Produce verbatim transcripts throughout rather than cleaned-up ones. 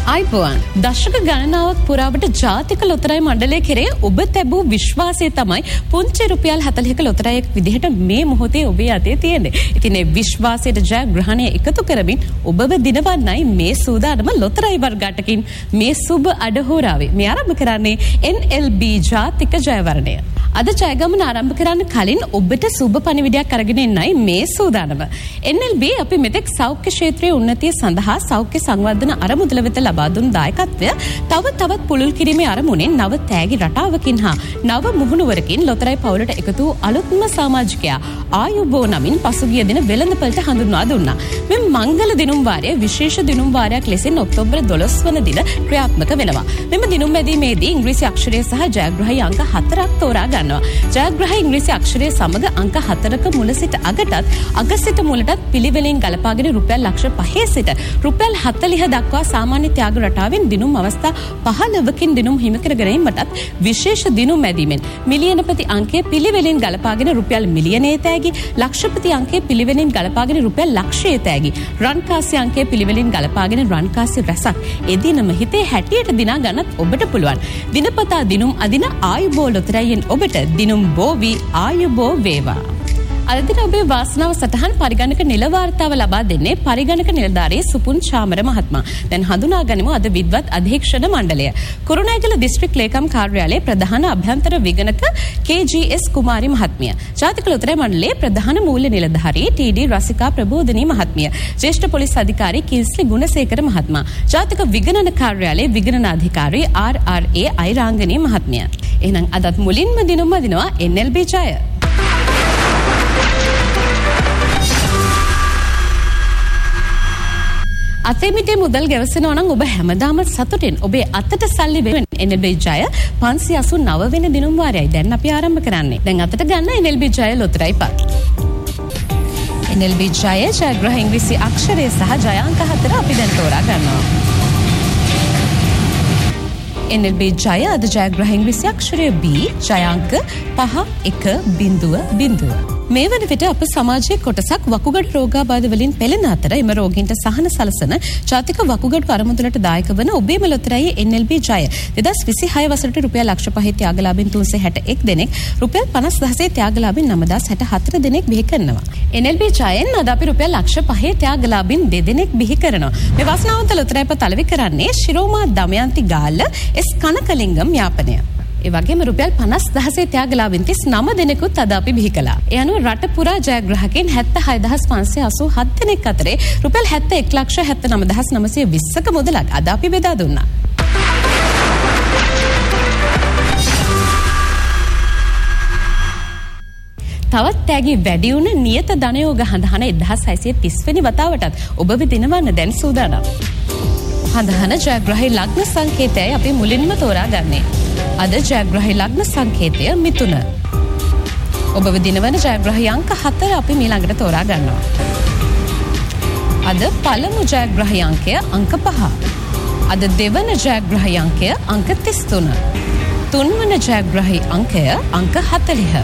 අයිබෝන් දශක ගණනාවක් පුරාවට ජාතික ලොතරැයි මණ්ඩලය කෙරේ ඔබ තැබූ විශ්වාසය තමයි පුංචි රුපියල් හතළිහක ලොතරැයියක් විදිහට මේ මොහොතේ ඔබේ අතේ තියෙන්නේ. ඉතින් ඒ විශ්වාසයට ජයග්‍රහණය එකතු කරමින් ඔබව දිනවන්නයි මේ සූදානම ලොතරැයි වර්ගාටකින් මේ සුබ අඩහෝරාවේ මේ ආරම්භ කරන්නේ එන් එල් බී ජාතික ජයවරණය. අද ජයගමන ආරම්භ කරන්න කලින් ඔබට සුබ පණිවිඩයක් අරගෙන එන්නයි මේ සූදානම. එන් එල් බී අපි මෙතෙක් සෞඛ්‍ය ක්ෂේත්‍රයේ උන්නතිය සඳහා සෞඛ්‍ය සංවර්ධන අරමුදල වෙත ලබා දුන් දායකත්වය තව තවත් පුළුල් කිරීමේ අරමුණෙන් නව තෑගි රටාවකින් හා නව මුහුණුවරකින් ලොතරැයි පවුලට එකතු වූ අලුත්ම සමාජිකයා ආයුබෝ නමින් පසුගිය දින වෙළඳපළට හඳුන්වා දුන්නා. මේ මංගල දිනුම් වාරය විශේෂ දිනුම් වාරයක් ලෙසින් ඔක්තෝබර් දොළොස් වන දින ක්‍රියාත්මක වෙනවා. මෙම දිනුම් මැදීමේදී ඉංග්‍රීසි අක්ෂරය සහ ජයග්‍රහී අංක හතරක් තෝරා ගන්නවා. ජයග්‍රහී ඉංග්‍රීසි අක්ෂරය සමග අංක හතරක මුල සිට අගටත් අග සිට මුලටත් පිළිවෙලින් ගලපාගෙන රුපියල් ලක්ෂ පහේ සිට රුපියල් හතළිහ දක්වා සාමාන්‍ය ත්‍යාග රටාවෙන් දිනුම් අවස්ථා පහළොවකින් දිනුම් හිමි කර ගැනීමටත් විශේෂ දිනුම් මැදීමෙන් මිලියනපති අංකයේ පිළිවෙලින් ගලපාගෙන රුපියල් මිලියනයේ තෑගි, ලක්ෂපති අංකයේ පිළිවෙලින් ගලපාගෙන රුපියල් ලක්ෂයේ තෑගි, රන්කාසි අංකයේ පිළිවෙලින් ගලපාගෙන රන්කාසි රැසක් එදිනම හිතේ හැටියට දිනා ගන්නත් ඔබට පුළුවන්. දිනපතා දිනුම් අදින ආයුබෝ ලොතරැයියෙන් ඔබට දිනුම් බෝවි ආයුබෝ වේවා. අද දින ඔබේ වාසනාව සටහන් පරිගණක නිල වාර්තාව ලබා දෙන්නේ පරිගණක නිලධාරී සුපුන් චාමර මහත්මයා. දැන් හඳුනා ගනිමු අද විද්වත් අධීක්ෂණ මණ්ඩලය. කුරුණෑගල දිස්ත්‍රික් ලේකම් කාර්යාලයේ ප්‍රධාන අභ්‍යන්තර විගණක කේ ජී එස් කුමාරි මහත්මිය. ජාතික ලොතරැයි මණ්ඩලයේ ප්‍රධාන මූල්‍ය නිලධාරී ටී ඩී රසිකා ප්‍රබෝධනී මහත්මිය. ජ්‍යෙෂ්ඨ පොලිස් අධිකාරී කිල්ස්ලි ගුණසේකර මහත්මයා. ජාතික විගණන කාර්යාලයේ විගණන අධිකාරී ආර් ආර් ඒ අයිරාංගනී මහත්මිය. එහෙනම් අදත් මුලින්ම දිනුම් අදිනවා එන් එල් බී ජය. අතෙමිටේ මුදල් ගැවසෙනවා නම් ඔබ හැමදාම සතුටින් ඔබේ අතට සල්ලි වෙන එන් එල් බී ජය පන්සිය අසූ නව වෙනි දිනුම් වාරයයි දැන් අපි ආරම්භ කරන්නේ. දැන් අතට ගන්න එන් එල් බී ජය ලොතරැයි පත්. එන් එල් බී ජය ජයග්‍රහී ඉංග්‍රීසි අක්ෂරය සහ ජය අංක හතර අපි දැන් තෝරා ගන්නවා. එන් එල් බී ජය අද ජයග්‍රහී ඉංග්‍රීසි අක්ෂරය B ජය අංක පහ එක බිංදුව බිංදුව. මේ වන විට අප සමාජයේ කොටසක් වකුගඩු රෝගාබාධ වලින් පෙළෙන අතර එම රෝගීන්ට සහන සලසන ජාතික වකුගඩු අරමුදලට දායක වන ඔබේම ලොතරැයි එන් එල් බී ජය දෙදහස් විසිහය වසරට රුපියල් ලක්ෂ පහේ ත්‍යාගලාභීන් තුන්සිය හැට එක් දෙනෙක් රුපියල් පනස් දහසේ ත්‍යාගලාභීන් නවදාස් හැට හතර දෙනෙක් බිහි කරනවා. එන් එල් බී ජයෙන් අද අපි රුපියල් ලක්ෂ පහේ ත්‍යාගලාභීන් දෙදෙනෙක් බිහි කරනවා. මේ වාසනාවන්ත ලොතරැයි පත අලෙවි කරන්නේ ශිරෝමා දමයන්ති ගාල්ල එස් කනකලිංගම් යාපනය. ඒ වගේම රුපියල් පනස් දහසේ ත්‍යාගලාභීන් තිස් නව දෙනෙකුත් අද අපි බිහි කළා. ඒ අනුව රට පුරා ජයග්‍රාහකයන් හැත්තෑ හය දහස් පන්සිය අසූ හත් දෙනෙක් අතරේ රුපියල් හැත්තෑ එක් ලක්ෂ හැත්තෑ නව දහස් නවසිය විස්සක මුදලක් අද අපි බෙදා දුන්නා. තවත් තෑගි වැඩි වුණ නියත ධනයෝග හඳහන එක්දහස් හයසිය තිස් වෙනි වතාවටත් ඔබව දිනවන්න දැන් සූදානම්. හඳහන ජයග්‍රහී ලග්න සංකේතයයි අපි මුලින්ම තෝරා ගන්නේ. අද ජයග්‍රහී ලග්න සංකේතය මිථුන. ඔබව දිනවන ජයග්‍රහී අංක හතර අපි ඊළඟට තෝරා ගන්නවා. අද පළමු ජයග්‍රහී අංකය අංක පහ. අද දෙවන ජයග්‍රහී අංකය අංක තිස් තුන. තුන්වන ජයග්‍රහී අංකය අංක හතළිහ.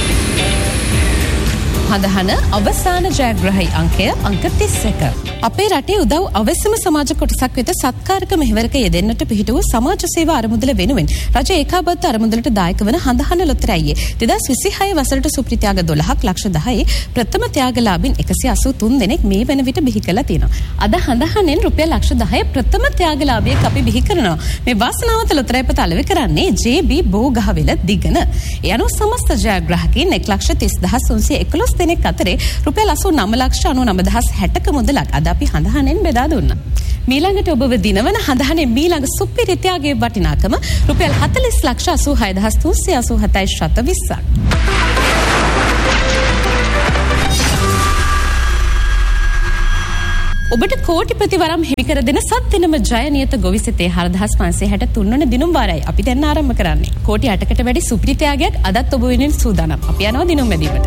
හඳහන අවසාන ජයග්‍රහී අංකය අංක තිස් එක. අපේ රටේ උදව් අවශ්‍යම සමාජ කොටසක් වෙත සත්කාරක මෙහෙවරක යෙදෙන්නට පිහිට වූ සමාජ සේවා අරමුදල වෙනුවෙන් රජ ඒකාබද්ධ අරමුදලට දායක වන හඳහන ලොතරැයියේ දෙදහස් විසිහය වසරට සුපිරි ත්‍යාග දොළහක් ලක්ෂ දහයේ ප්‍රථම ත්‍යාගලාභීන් එකසිය අසූ තුන් දෙනෙක් මේ වන විට බිහි කළා තියෙනවා. අද හඳහනෙන් රුපියල් ලක්ෂ දහය ප්‍රථම ත්‍යාගලාභියෙක් අපි බිහි කරනවා. මේ වාසනාවන්ත ලොතරැයි පත අලෙවි කරන්නේ ජේ බී බෝගහවෙල දිගන. ඒ අනුව සමස්ත ජයග්‍රාහකයන් එක් ලක්ෂ තිස් දහස් තුන්සිය එකොළොස් දෙනෙක් අතරේ රුපියල් අසූ නව ලක්ෂ අනූ නව දහස් හැටක මුදලක් අද අපි හඳහනෙන් බෙදා දුන්නා. මීළඟට ඔබව දිනවන හඳහනේ මීළඟ සුපිරි ත්‍යාගයේ වටිනාකම රුපියල් හතළිස් ලක්ෂ අසූ හය දහස් තුන්සිය අසූ හතයි ශත විස්සක්. ඔබට කෝටිපති වරම් හිමි කර දෙන සත් දිනම ජය නියත ගොවිසෙතේ හරදහස් පන්සිය හැට තුන් වන දිනුම් වාරයයි අපි දැන් ආරම්භ කරන්නේ. කෝටි අටකට වැඩි සුපිරි ත්‍යාගයක් අදත් ඔබ වෙනුවෙන් සූදානම්. අපි යනවා දිනුම් මැදීමට.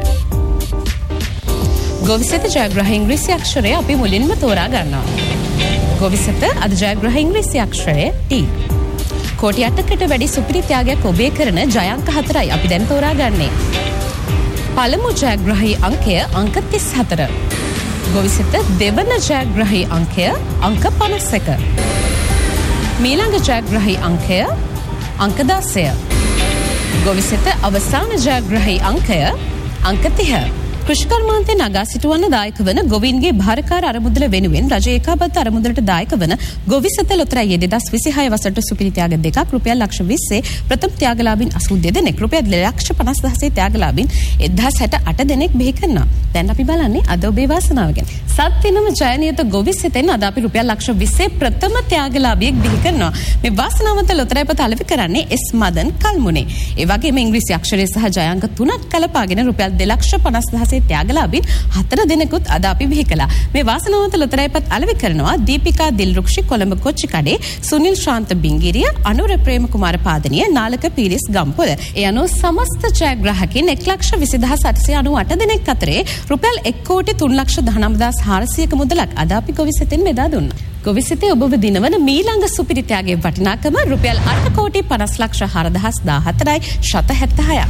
ගොවිසෙත ජයග්‍රහී ඉංග්‍රීසි අක්ෂරය අපි මුලින්ම තෝරා ගන්නවා. ගොවිසෙත අද ජයග්‍රහී ඉංග්‍රීසි අක්ෂරය T. කෝටි අටකට වැඩි සුපිරි ත්‍යාගයක් ඔබේ කරන ජය අංක හතරයි අපි දැන් තෝරා ගන්නේ. පළමු ජයග්‍රහී අංකය අංක තිස් හතර. ගොවිසෙත දෙවන ජයග්‍රහී අංකය අංක පනස් එක. මීළඟ ජයග්‍රහී අංකය අංක දහය. ගොවිසෙත අවසාන ජයග්‍රහී අංකය අංක තිහ. කෘෂිකර්මාන්තේ නගා සිටුවන්න දායක වන ගොවීන්ගේ භාරකාර අරමුදල වෙනුවෙන් රජ ඒකාබද්ධ අරමුදලට දායක වන ගොවිසෙත ලොතරැයි දෙදහස් විසිහය වසරට සුපිරි ත්‍යාග දෙකක් රුපියල් ලක්ෂ විස්සේ ප්‍රථම ත්‍යාගලාභීන් අසූ දෙනෙක් රුපියල් ලක්ෂ පනස් දහසේ ත්‍යාගලාභීන් එක්දහස් හැට අට දෙනෙක් බිහි කරනවා. දැන් අපි බලන්නේ අද ඔබේ වාසනාව ගැන. සත් දිනම ජයනියත ගොවිසෙතෙන් අද අපි රුපියල් ලක්ෂ විස්සේ ප්‍රථම ත්‍යාගලාභියෙක් බිහි කරනවා. මේ වාසනාවන්ත ලොතරැයි පත අලෙවි කරන්නේ එස් මදන් කල්මුනේ. ඒ වගේම ඉංග්‍රීසි අක්ෂරය සහ ජය අංක තුනක් කලපාගෙන රුපියල් දෙලක්ෂ පනස් දහසේ ත්‍යාගලාභීන් හතර දෙනෙකුත් අද අපි බිහි කළා. මේ වාසනාවන්ත ලොතරැයි පත් අලෙවි කරනවා දීපිකා දිල්රුක්ෂි කොළඹ කොච්චිකඩේ, සුනිල් ශාන්ත බිංගිරිය, අනුර ප්‍රේමකුමාර පාදනිය, නාලක පීරිස් ගම්පොළ. ඒ අනුව සමස්ත ජයග්‍රාහකයින් එක් ලක්ෂ විසි දහස් අටසිය අනූ අට දෙනෙක් අතරේ රුපියල් එක් කෝටි තුන් ලක්ෂ දහනවය දහස් හාරසියක මුදලක් අද අපි ගොවිසෙතෙන් බෙදා දුන්නා. ගොවිසෙතේ ඔබව දිනවන මීළඟ සුපිරි ත්‍යාගයේ වටිනාකම රුපියල් අට කෝටි පනස් ලක්ෂ හාරදහස් දාහතරයි ශත හැත්තෑහයක්.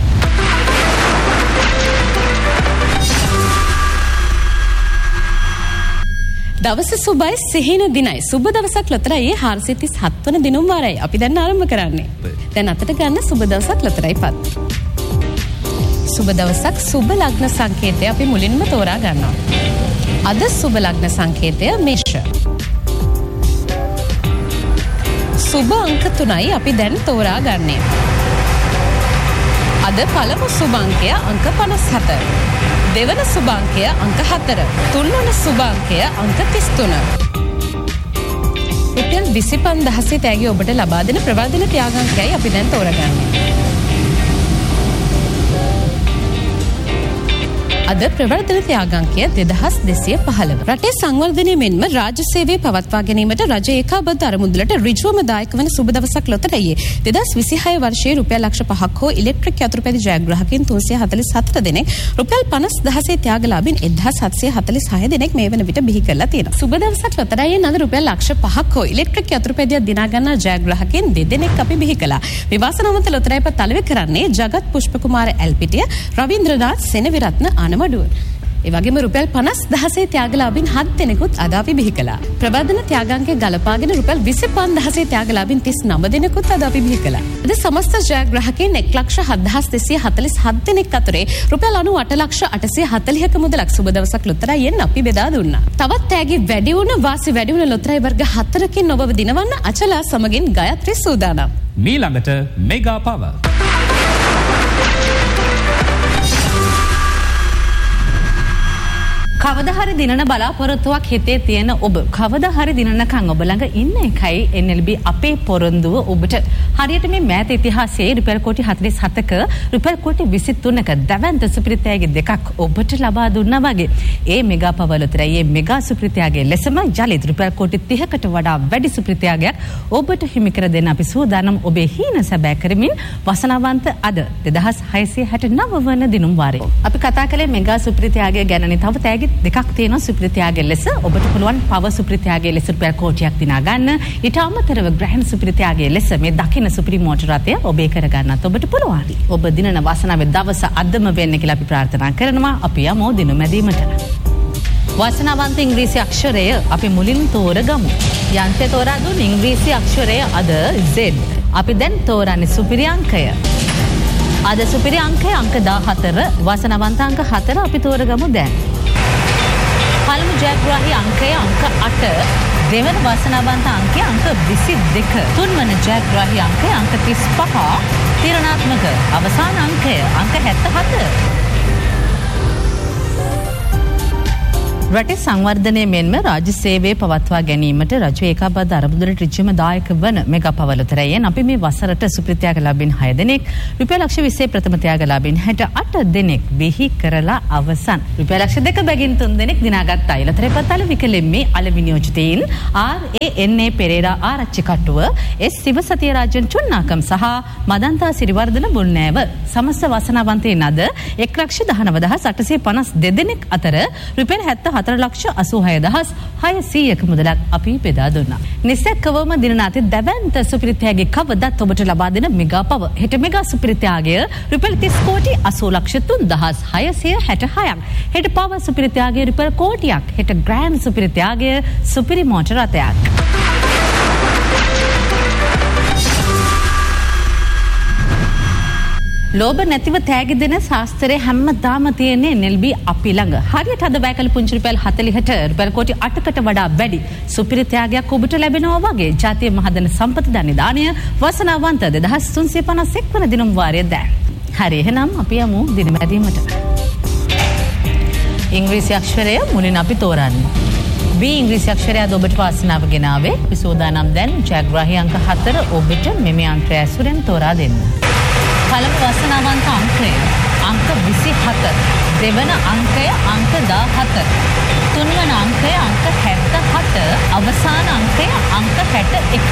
දවස සුබයි සිහින දිනයි. සුබ දවසක් ලොතරැයි හාරසිය තිස් හත් වන දිනුම් වාරයි. අපි දැන් ආරම්භ කරන්නේ. දැන් අතට ගන්න සුබ දවසක් ලොතරැයි පත්. සුබ දවසක් සුබ ලග්න සංකේතය අපි මුලින්ම තෝරා ගන්නවා. අද සුබ ලග්න සංකේතය මේෂ. සුබ අංක තුනයි අපි දැන් තෝරා ගන්නේ. අද පළමු සුබ අංකය අංක පනස් හත. දෙවන සුබ අංකය අංක හතර. තුන්වන සුබ අංකය අංක තිස් තුන. රුපියල් විසි පන්දහසේ තෑගි ඔබට ලබා දෙන ප්‍රවර්ධන ත්‍යාගාංකයයි අපි දැන් තෝරගන්නේ. අද ප්‍රවර්ධන ත්‍යාගාංකය දෙදහස් දෙසිය පහළව. රටේ සංවර්ධනය මෙන්ම රාජ්‍ය සේවය පවත්වා ගැනීමට රජ ඒකාබද්ධ අරමුදලට ඍජුවම දායක වන සුබ දවසක් ලොතරැයියේ දෙදහස් විසිහය වර්ෂයේ රුපියල් ලක්ෂ පහක් හෝ ඉලෙක්ට්‍රික් යතුරුපැදි ජයග්‍රාහකයින් තුන්සිය හතළිස් හතර දෙනෙක්, රුපියල් පනස් දහසේ ත්‍යාගලාභීන් එක්දහස් හත්සිය හතළිස් හය දෙනෙක් මේ වන විට බිහි කරලා තියෙනවා. සුබ දවසක් ලොතරැයියෙන් අද රුපියල් ලක්ෂ පහක් හෝ ඉලෙක්ට්‍රික් යතුරුපැදියක් දිනා ගන්නා ජයග්‍රාහකයින් දෙදෙනෙක් අපි බිහි කළා. මේ වාසනාවන්ත ලොතරැයි පත් අලෙවි කරන්නේ ජගත් පුෂ්පකුමාර ඇල්පිටිය, රවීන්ද්‍රනාත් සෙනවිරත්න ආනමඩුව. ඒ වගේම රුපියල් පනස් දහසේ ත්‍යාගලාභීන් හත් දෙනෙකුත් අද අපි බිහි කළා. ප්‍රබන්ධන ත්‍යාගාංකය ගලපාගෙන රුපියල් විසි පන්දහසේ ත්‍යාගලාභීන් තිස් නව දෙනෙකුත් අද අපි බිහි කළා. අද සමස්ත ජයග්‍රාහකයන් එක් ලක්ෂ හත් දහස් දෙසිය හතළිස් හත් දෙනෙක් අතරේ රුපියල් අනූ අට ලක්ෂ අටසිය හතළිහක මුදලක් සුබ දවසක් ලොතරැයියෙන් අපි බෙදා දුන්නා. තවත් තෑගි වැඩි වුණ වාසි වැඩි වුණ ලොතරැයි වර්ග හතරකින් ඔබව දිනවන්න අචලා සමගින් ගයත්‍රි සූදානම්. මීළඟට මෙගා පවර්. කවදා හරි දිනන බලාපොරොත්තුවක් හිතේ තියෙන ඔබ කවදා හරි දිනනකන් ඔබ ළඟ ඉන්න එකයි එන් එල් බී අපේ පොරොන්දුව ඔබට. හරියට මේ මෑත ඉතිහාසයේ රුපියල් කෝටි හතළිස් හතක රුපියල් කෝටි විසි තුනක දැවැන්ත සුපිරිත්‍යාග දෙකක් ඔබට ලබා දුන්නා වගේ. ඒ මෙගා පවර් ලොතරැයියේ මෙගා සුපිරිත්‍යාගයේ ලෙසම ජලිත රුපියල් කෝටි තිහකට වඩා වැඩි සුපිරිත්‍යාගයක් ඔබට හිමි කර දෙන්න අපි සූදානම් ඔබේ හීන සැබෑ කරමින් වසනාවන්ත අද දෙදහස් හයසිය හැට නව වන දිනුම් වාරයේ. අපි කතා කළේ මෙගා සුපිරිත්‍යාගය ගැනනේ. තව තෑගි දෙකක් තියෙනවා සුපිරිත්‍යාගය ලෙස. ඔබට පුළුවන් පව සුපිරිත්‍යාගය ලෙස රුපියල් කෝටියක් දිනා ගන්න. ඊට අමතරව ග්‍රෑන්ඩ් සුපිරිත්‍යාගය ලෙස මේ දකින්න සුපිරි මෝටර රථය ඔබේ කර ගන්නත් ඔබට පුළුවන්. ඔබ දිනන වාසනාවේ දවස අදම වෙන්න කියලා අපි ප්‍රාර්ථනා කරනවා. අපි යමු දිනු මැදීමට. වාසනාවන්ත ඉංග්‍රීසි අක්ෂරය අපි මුලින් තෝරගමු. යන්ත්‍රය තෝරා දුන් ඉංග්‍රීසි අක්ෂරය අද Z. අපි දැන් තෝරන්නේ සුපිරි අංකය. අද සුපිරි අංකය අංක දාහතර. වාසනාවන්ත අංක හතර අපි තෝරගමු දැන්. පළමු ජයග්‍රාහී අංකය අංක අට. දෙවන වාසනාවන්ත අංකය අංක විසි දෙක. තුන්වන ජයග්‍රාහී අංකය අංක තිස් පහ. තීරණාත්මක අවසාන අංකය අංක හැත්තෑ හත. රටේ සංවර්ධනය මෙන්ම රාජ්‍ය සේවය පවත්වා ගැනීමට රජ ඒකාබද්ධ අරමුදලට ඍජුවම දායක වන මෙගා පවර් ලොතරැයියෙන් අපි මේ වසරට සුපිරිත්‍යාගලාභීන් හය දෙනෙක්, රුපියල් ලක්ෂ විස්සේ ප්‍රථම ත්‍යාගලාභීන් හැට අට දෙනෙක් බිහි කරලා අවසන්. රුපියල් ලක්ෂ දෙක බැගින් තුන් දෙනෙක් දිනාගත්තා. ලොතරැයි පත් අලෙවි කළේ මේ අලෙවි නියෝජිතයින් ආර් ඒ එන් ඒ පෙරේරා ආරච්චි කට්ටුව, එස් සිවසතිය රාජන් චුන්නාකම් සහ මදන්තා සිරිවර්ධන බුල්නෑව. සමස්ත වාසනාවන්තයින් අද එක් ලක්ෂ දහනව දහස් අටසිය පනස් දෙක අතර රුපියල් හැත්තෑ හතර ලක්ෂ අසූහය දහස් හයසීයක මුදලක් අපි බෙදා දුන්නා. නිසැකවම දිනන අති දැවැන්ත සුපිරිත්‍යාගයේ කවදත් ඔබට ලබා දෙන මෙගා පවර්. හෙට මෙගා සුපිරිත්‍යාගය රුපියල් තිස් කෝටි අසූ ලක්ෂ තුන් දහස් හයසිය හැටහයක්. හෙට පවර් සුපිරිත්‍යාගය රුපියල් කෝටියක්. හෙට ග්‍රෑන්ඩ් සුපිරිත්‍යාගය සුපිරි මෝටර රථයක්. ලෝභ නැතිව තෑගි දෙන ශාස්ත්‍රයේ හැමදාම තියෙන්නේ එන් එල් බී අපි ළඟ. හරියට අද වැයකල පුංචි රුපියල් හතළිහට රුපියල් කෝටි අටකට වඩා වැඩි සුපිරි ත්‍යාගයක් ඔබට ලැබෙනවා වගේ ජාතිය මහදන සම්පත ධනිදානය වසනාවන්ත දෙදහස් තුන්සිය පනස් එක් වන දිනුම් වාරය දැන්. හරි එහෙනම් අපි යමු දිනමැදීමට. ඉංග්‍රීසි අක්ෂරය මුලින් අපි තෝරන්නේ. B ඉංග්‍රීසි අක්ෂරය අද ඔබට වාසනාව ගෙනාවේ. අපි සූදානම් දැන් ජයග්‍රාහී අංක හතර ඔබට මෙම අංකය ඇසුරෙන් තෝරා දෙන්න. පළමු වාසනාවන්ත අංකය අංක විසිහත. දෙවන අංකය අංක දාහත. තුන්වන අංකය අංක හැත්තහත. අවසාන අංකය අංක හැට එක.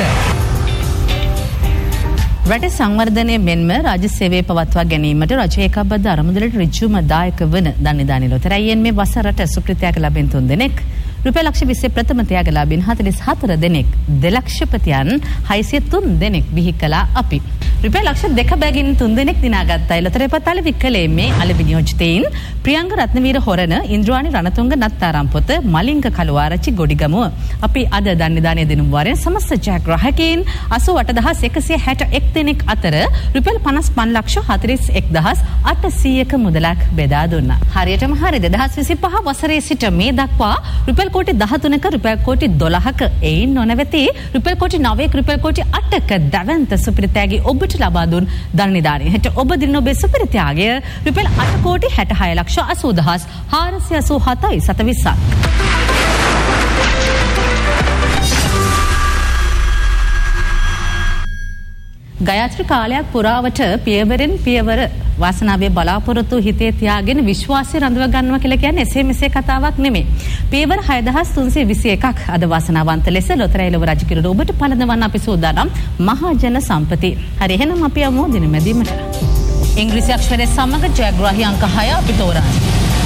රට සංවර්ධනය මෙන්ම රාජ්‍ය සේවය පවත්වා ගැනීමට රජය ඒකාබද්ධ අරමුදලට ඍජුවම දායක වන ධනිදානි ලොතරැයියෙන් මේ වසරට සුප්‍රත්‍යාග ලැබෙන තුන් දෙනෙක් රුපියල් ලක්ෂ විස්සේ ප්‍රථම ත්‍යාගලාභීන් හතළිස් හතර දෙනෙක් දෙලක්ෂපතියන් හයසිය තුන් දෙනෙක් බිහි කළා අපි. රුපියල් ලක්ෂ දෙක බැගින් තුන් දෙනෙක් දිනාගත්තා. ලොතරැයිපත් අලෙවි කළේ මේ අලෙවි නියෝජිතයින් ප්‍රියංග රත්නවීර හොරණ, ඉන්ද්‍රාණි රණතුංග නත්තාරම්පොත, මලිංග කළුආරච්චි ගොඩිගමුව. අපි අද ධනිදානය දිනුම් වාරයෙන් සමස්ත ජයග්‍රාහකයින් අසූ අට දහස් එකසිය හැට එක් දෙනෙක් අතර රුපියල් පනස් පහ ලක්ෂ හතළිස් එක් දහස් අටසීයක මුදලක් බෙදා දුන්නා. හරියටම හරි දෙදහස් විසිපහ වසරේ සිට මේ දක්වා රුපියල් කෝටි දහතුනක රුපියල් කෝටි දොළහක එයින් නොනැවතී රුපියල් කෝටි නවයක රුපියල් කෝටි අටක දැවැන්ත සුපිරිත්‍යාගී ඔබට ලබා දුන් ධනිදානය. හෙට ඔබ දින ඔබේ සුපිරිත්‍යාගය රුපියල් අට කෝටි හැටහය ලක්ෂ අසූ දහස් හාරසිය අසූ හතයි සතවිස්සක්. ගයාත්‍රි කාලයක් පුරාවට පියවරෙන් පියවර වාසනාවේ බලාපොරොත්තු හිතේ තියාගෙන විශ්වාසය රඳව ගන්නවා කියලා කියන්නේ එසේ මෙසේ කතාවක් නෙමෙයි. පියවර හය දහස් තුන්සිය විසි එකක් අද වාසනාවන්ත ලෙස ලොතරැයිලව රජකිරීට ඔබට පළඳවන්න අපි සූදානම් මහජන සම්පති. හරි එහෙනම් අපි යමු දිනමැදීමට. ඉංග්‍රීසි අක්ෂරයේ සමග ජයග්‍රාහී අංක හය අපි තෝරන්නේ.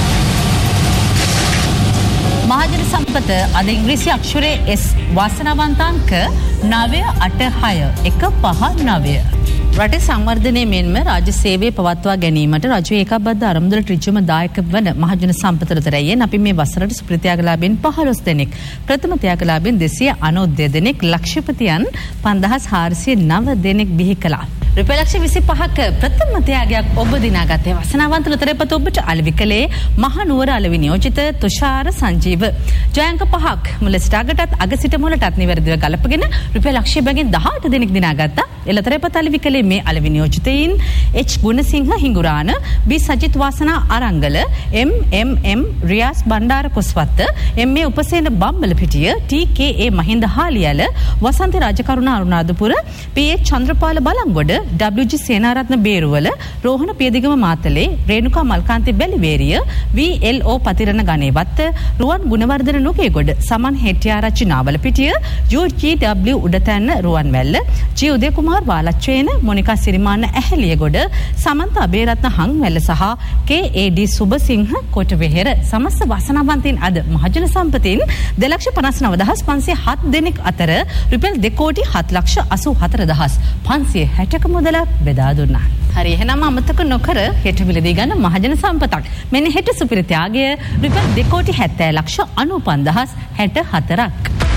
මහජන සම්පත අද ඉංග්‍රීසි අක්ෂරයේ S වාසනාවන්ත අංක නවය අට හය එක පහ නවය. රටේ සංවර්ධනය මෙන්ම රාජ්‍ය සේවය පවත්වා ගැනීමට රජය ඒකාබද්ධ අරමුදලට ඍජුවම දායක වන මහජන සම්පත ලොතරැයියෙන් අපි මේ වසරට සුප්‍රත්‍යාගලාභීන් පහළොස් දෙනෙක්, ප්‍රථම ත්‍යාගලාභීන් දෙසිය අනූදෙය දෙනෙක්, ලක්ෂපතියන් පන්දහස් හාරසිය නව දෙනෙක් බිහි කළා. රුපියල් ලක්ෂ විසිපහක ප්‍රථම ත්‍යාගයක් ඔබ දිනාගත්තේ වසනාවන්ත ලොතරැයිපත ඔබට අලෙවි කළේ මහනුවර අලෙවි නියෝජිත තුෂාර සංජීව. ජයංක පහක් මුල සිට අගටත් අග සිට මුලටත් නිවැරදිව ගලපගෙන රුපියල් ලක්ෂය බැගින් දහඅට දෙනෙක් දිනාගත්තා. ඒ ලොතරැයිපත අලෙවි කළේ මේ අලෙවි නියෝජිතයින් එච් ගුණසිංහ හිඟුරාන, බී සජිත් වාසනා අරංගල, එම් එම් එම් රියාස් බණ්ඩාර කොස්වත්ත, එම් ඒ Upasena Bambalapitiya, T K A Mahinda Haliela, Wasantha රාජකරුණ අරුණාදුපුර, P A Chandrapala Balangoda, W G Senaratne Beruwala, Rohana පියදිගම Matale, Renuka Malkanthi බැලිවේරිය, V L O Pathirana ගණේවත්ත, Ruwan Gunawardena Nugegoda, Saman Hettiarachchi Nawalapitiya, you G W උඩතැන්න Ruwanwella, G උදය කුමාර් වාලච්චේන, මොනිකා සිරිමාන්න ඇහැලියගොඩ, සමන්ත අබේරත්න හංවැල්ල සහ කේ ඒ ඩී සුබසිංහ කොටවෙහෙර සමස්ත වාසනාවන්තයින් අද මහජන සම්පතින් දෙලක්ෂ පනස් නව දහස් පන්සිය හත් දෙනෙක් අතර රුපියල් දෙකෝටි හත් ලක්ෂ අසූ හතර දහස් පන්සිය හැටක මුදලක් බෙදා දුන්නා. හරි එහෙනම් අමතක නොකර හෙට මිලදී ගන්න මහජන සම්පතක්. මෙන්න හෙට සුපිරිත්‍යාගය රුපියල් දෙකෝටි හැත්තෑ ලක්ෂ අනූ පන්දහස් හැට හතරක්.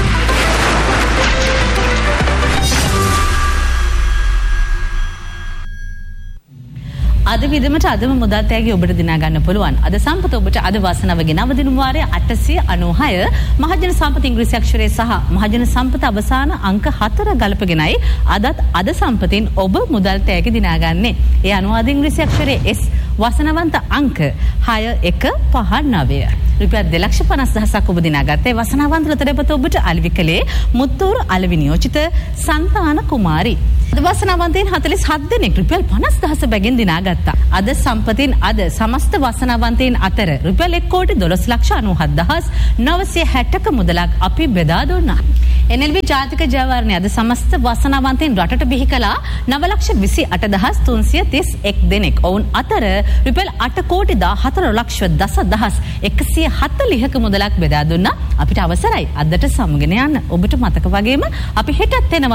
අද විදමට අදම මුදල් තෑගි ඔබට දිනා ගන්න පුළුවන්. අද සම්පත ඔබට අද වාසනාවගේ නව දිනුම් වාරය අටසිය අනූහය මහජන සම්පත ඉංග්‍රීසි අක්ෂරය සහ මහජන සම්පත අවසාන අංක හතර ගලපගෙනයි අදත් අද සම්පතින් ඔබ මුදල් තෑගි දිනාගන්නේ. ඒ අනුව ඉංග්‍රීසි අක්ෂරයේ S වාසනාවන්ත අංක හය එක පහ නවය. රුපියල් දෙලක්ෂ පනස් දහසක් ඔබ දිනාගත්තේ වසනාවන්ත ලොතරැයිපත ඔබට අලෙවි කළේ මුත්තූරු අලෙවි නියෝජිත සන්තාන කුමාරි. අද වාසනාවන්තයින් හතළිස් හත් දෙනෙක් රුපියල් පනස් දහස බැගින් දිනාගත්තා. අද සම්පතින් අද සමස්ත වාසනාවන්තයින් අතර රුපියල් එක් කෝටි දොළොස් ලක්ෂ අනූහත් දහස් නවසිය හැටක මුදලක් අපි බෙදා දුන්නා. එන් එල් බී ජාතික ජයවර්ණය අද සමස්ත වාසනාවන්තයින් රටට බිහි කළා නව ලක්ෂ විසි අට දහස් තුන්සිය තිස් එක් දෙනෙක්. ඔවුන් අතර රුපියල් අට කෝටි දාහතර ලක්ෂ දස දහස් එකසිය හතළිහක මුදලක් බෙදා දුන්නා. අපිට අවසරයි අදට සමගෙන යන්න. ඔබට මතක වගේම අපි හෙටත් එනවා